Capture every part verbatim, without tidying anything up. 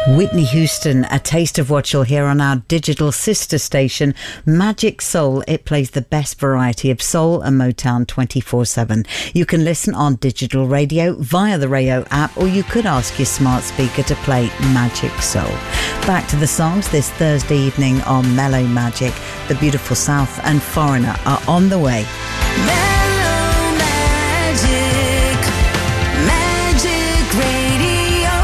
Whitney Houston, a taste of what you'll hear on our digital sister station, Magic Soul. It plays the best variety of soul and Motown twenty-four seven. You can listen on digital radio via the Rayo app, or you could ask your smart speaker to play Magic Soul. Back to the songs this Thursday evening on Mellow Magic. The Beautiful South and Foreigner are on the way. Mellow Magic, Magic Radio.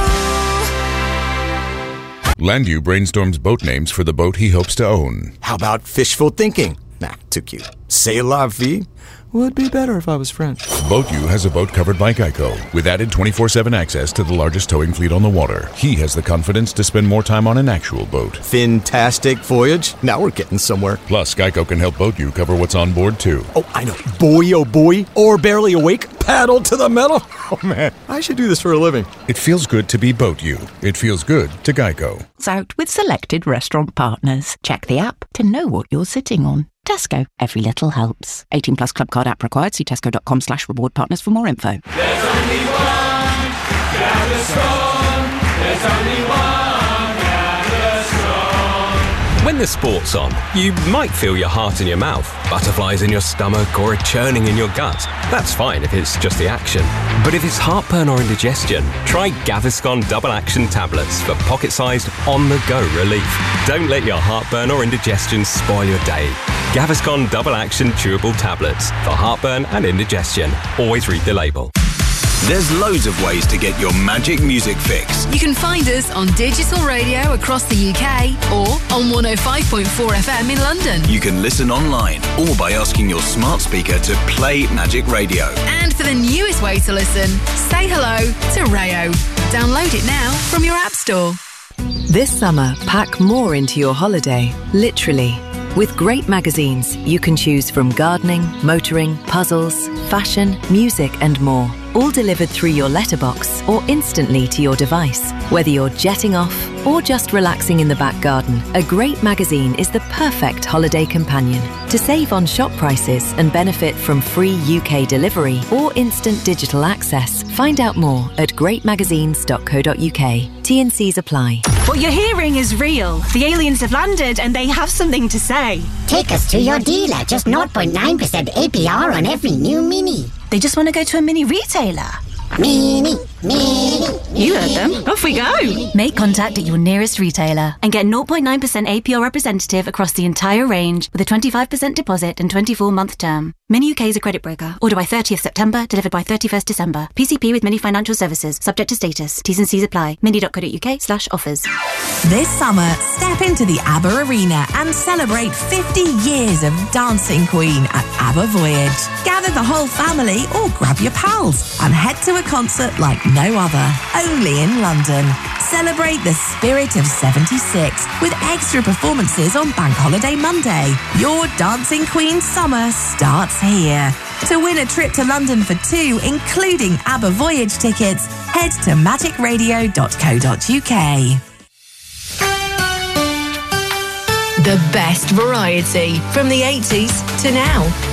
Landu brainstorms boat names for the boat he hopes to own. How about fishful thinking? Nah, too cute. C'est la vie would be better if I was French. BoatU has a boat covered by Geico, with added twenty-four seven access to the largest towing fleet on the water. He has the confidence to spend more time on an actual boat. Fantastic voyage. Now we're getting somewhere. Plus, Geico can help BoatU cover what's on board, too. Oh, I know. Boy, oh boy. Or barely awake. Paddle to the metal. Oh, man. I should do this for a living. It feels good to be BoatU. It feels good to Geico. It's out with selected restaurant partners. Check the app to know what you're sitting on. Tesco. Every little helps. eighteen plus club card app required. See tesco.com slash reward partners for more info. There's only one Gaviscon. There's only one Gaviscon. When the sport's on, you might feel your heart in your mouth, butterflies in your stomach, or a churning in your gut. That's fine if it's just the action. But if it's heartburn or indigestion, try Gaviscon Double Action Tablets for pocket-sized, on-the-go relief. Don't let your heartburn or indigestion spoil your day. Gaviscon Double Action Chewable Tablets for heartburn and indigestion. Always read the label. There's loads of ways to get your magic music fix. You can find us on digital radio across the U K or on one oh five point four F M in London. You can listen online or by asking your smart speaker to play Magic Radio. And for the newest way to listen, say hello to Rayo. Download it now from your app store. This summer, pack more into your holiday, literally. With great magazines, you can choose from gardening, motoring, puzzles, fashion, music and more. All delivered through your letterbox or instantly to your device. Whether you're jetting off or just relaxing in the back garden, a great magazine is the perfect holiday companion. To save on shop prices and benefit from free U K delivery or instant digital access, find out more at great magazines dot co dot U K. T and C's apply. What you're hearing is real. The aliens have landed and they have something to say. Take us to your dealer. Just zero point nine percent A P R on every new Mini. They just want to go to a mini retailer. Mini, mini. You heard them. Off we go. Make contact at your nearest retailer and get zero point nine percent A P R representative across the entire range with a twenty-five percent deposit and twenty-four month term. Mini U K is a credit broker. Order by thirtieth September, delivered by thirty-first December. P C P with Mini Financial Services. Subject to status. T's and C's apply. mini dot co dot U K slash offers. This summer, step into the ABBA Arena and celebrate fifty years of Dancing Queen at ABBA Voyage. Gather the whole family or grab your pals and head to a concert like no other, only in London. Celebrate the spirit of seventy-six with extra performances on Bank Holiday Monday. Your Dancing Queen summer starts here. To win a trip to London for two, including ABBA Voyage tickets, head to magic radio dot co dot U K. The best variety from the eighties to now.